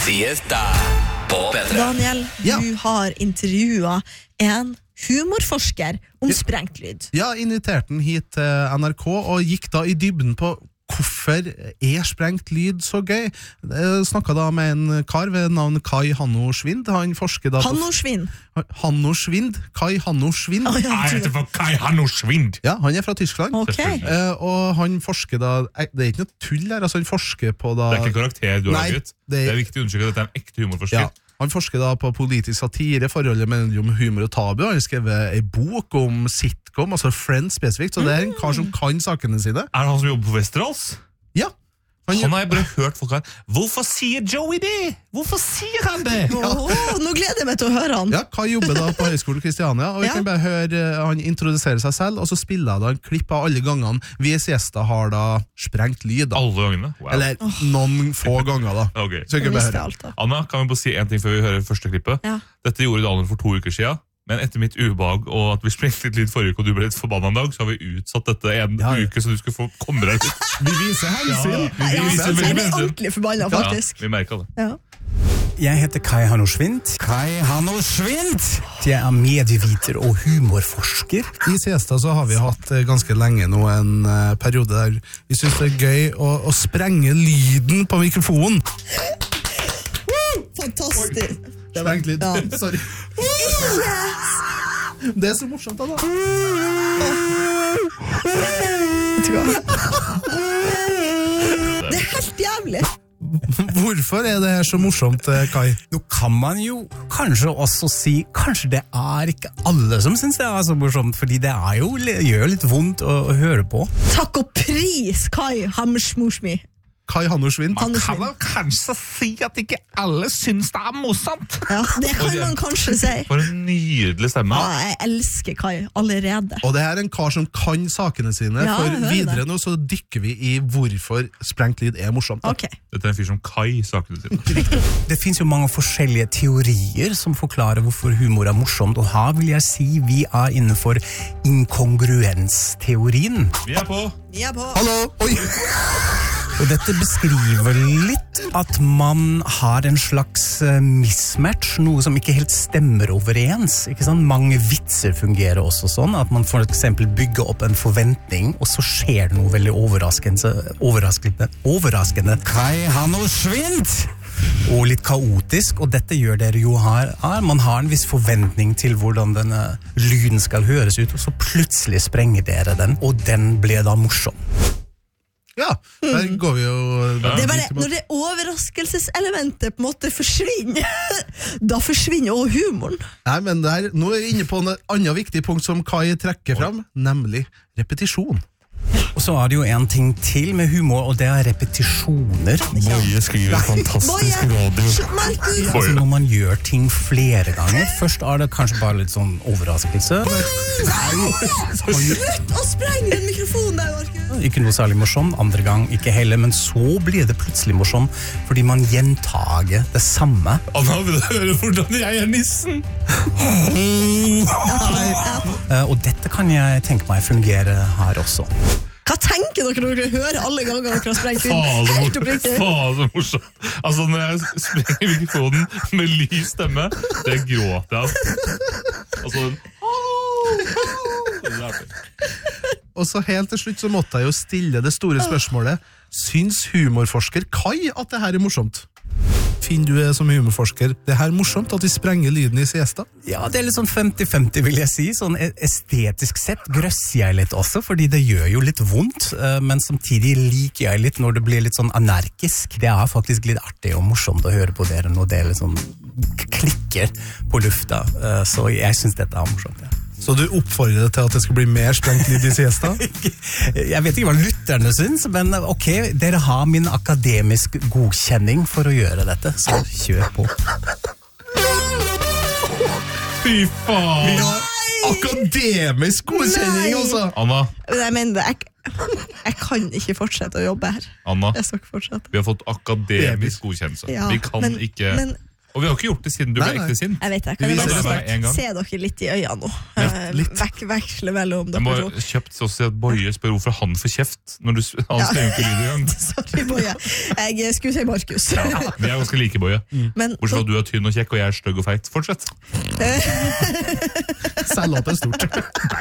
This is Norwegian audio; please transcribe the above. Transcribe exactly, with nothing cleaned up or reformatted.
Fiesta på P tre. Daniel, Ja. du har intervjuet en humorforsker om sprengt lyd. Ja, inviterte den hit til N R K og gikk da i dybden på hvorfor er sprengt lyd så gøy. Jeg snakket da med en kar ved navn Kai Hanno Schwind. Han forsker da Hanno Schwind. på... Hanno Schwind? Kai Hanno Schwind? Å, ja, Jeg heter for Kai Hanno Schwind. Ja, han er fra Tyskland. Ok. Eh, og han forsker da... eh, Det er ikke noe tull her, altså han forsker på da... Det er ikke karakter du har Nei, laget. det- Det er viktig å undersøke at dette er en ekte humorforsker. Ja, han forsker da på politisk satire, forholdet mellom humor og tabu. Han har skrevet en bok om sitcom, altså Friends spesifikt, så det er en kar som kan sakene sine. Er det han som jobber på Westerås? Ja. Han, Han har jeg bare hørt folk her. Hvorfor sier Joey det? Hvorfor sier han det? Åh, nå gleder jeg meg til å høre han. ja, Kai jobber da på Høgskolen Kristiania, og vi Ja. kan bare høre eh, han introdusere seg selv, og så spiller han da en klipp av alle gangene vi siesta har da sprengt lyd da. Alle gangene? Wow. Eller noen få ganger da. Ok. Så vi Jeg kan bare visste høre. alt da. Anna, kan vi bare si en ting før vi hører første klippet? Ja. Dette gjorde Daniel for to uker siden, men etter mitt ubehag og at vi sprengte litt lyd forrige uke og du ble litt forbannet en dag, så har vi utsatt dette en Ja, ja. uke så du skulle få komme deg ut. Vi viser hensyn. Ja, vi Ja, viser jeg veldig ble hensyn. ordentlig forbannet, faktisk. Ja, vi merket det. Ja. Jeg heter Kai Hanno Schwind. Kai Hanno Schwind! Jeg er medieviter og humorforsker. I Siesta så har vi hatt eh, ganske lenge nå en eh, periode der vi synes det er gøy å, å sprenge lyden på mikrofonen. Fantastisk. Sprengt lyd. Ja. Sorry. Det er så morsomt da da. Vet du hva? Det er helt jævlig. Hvorfor er det her så morsomt, eh, Kai? Nå kan man jo kanskje også si kanskje det er ikke alle som synes det er så morsomt, fordi det er jo, gjør litt vondt å, å høre på. Takk og pris, Kai Hammersmorsmi. Kai Hanno Schwind. Han Kan vel kanskje si at ikke alle synes det er morsomt? Ja, det kan man kanskje si. For en nydelig stemme. Ja, jeg elsker Kai allerede. Og det her er en kar som kan sakene sine, Ja, for jeg hører videre det. nå så dykker vi i hvorfor sprengt lyd er morsomt. Da. Ok. Dette er en fyr som Kai sakene sine. Det finnes jo mange forskjellige teorier som forklarer hvorfor humor er morsomt, og her vil jeg si vi er innenfor inkongruensteorien. Vi er på. Vi er på. Hallo! Oi! Og dette beskriver litt at man har en slags eh, mismatch, noe som ikke helt stemmer overens. Ikke sant? Mange vitser fungerer også sånn, at man for eksempel bygger opp en forventning, og så skjer det noe veldig overraskende, overraskende, overraskende. Kai Hanno Schwind! Og litt kaotisk, og dette gjør dere jo her. her. Man har en viss forventning til hvordan denne lyden skal høres ut, og så plutselig sprenger dere den, og den ble da morsom. Ja, der går vi jo... Det er bare, når det overraskelseselementet på en måte forsvinner, da forsvinner også humoren. Nei, men der, nå er vi inne på en annen viktig punkt som Kai trekker fram, nemlig repetisjon. Og så er det jo en ting til med humor, og det er repetisjoner. Boje skriver fantastisk radio. Markus! Altså når man gjør ting flere ganger. Først er det kanskje bare litt sånn overraskelse. Slutt å sprenge den mikrofonen der, Markus! Ikke noe særlig morsom, andre gang ikke heller, men så blir det plutselig morsom, fordi man gjentager det samme. Anna, vil du høre hvordan jeg er nissen? Eh, Og dette kan jeg tenke meg fungere her også. Hva tenker dere når dere hører alle ganger dere har sprengt inn? Faen, Helt så oppriktig. faen så morsomt. Altså, når jeg sprenger mikrofonen med lys stemme, det gråter jeg av. Altså, den... Det er artig. Og så helt til slutt så måtte jeg jo stille det store spørsmålet. Syns humorforsker Kai at det her er morsomt? Finner du det som humorforsker det her morsomt at de sprenger lyden i siesta? Ja, det er litt sånn femti femti vil jeg si. Sånn estetisk sett grøsser jeg litt også, fordi det gjør jo litt vondt, eh, men samtidig liker jeg litt når det blir litt sånn anarkisk. Det er faktisk litt artig og morsomt å høre på dere når det liksom klikker på lufta, eh, så jeg synes dette er morsomt, ja. Så du oppfordrer til at det skal bli mer sprengt lyd i siesta? Jeg vet ikke hva lytterne syns, men ok, dere har min akademisk godkjenning for å gjøre dette, så kjør på. Fy faen! Akademisk godkjenning, altså! Anna, Jeg mener, jeg, jeg kan ikke fortsette å jobbe her. Anna, Jeg skal ikke fortsette. vi har fått akademisk godkjennelse. Ja, Vi kan men, ikke... Men Og vi har ikke gjort det siden du Nei, ble nei. ekte sint. Jeg vet det. Vi Kan jeg viser bare det bare en se, gang. se dere litt i øynene nå? Eh, litt. Vek, veksle mellom Jeg må dere to. kjøpt også at Boje spør hvorfor han får kjeft når du, han Ja. skal jo ikke lyd i gang. Sorry, Boje. Jeg skulle si Markus. Vi er ganske like, Boje. Men Bortsett fra at du er tynn og kjekk, og jeg er stygg og feit. Fortsett. Selvatet er stort.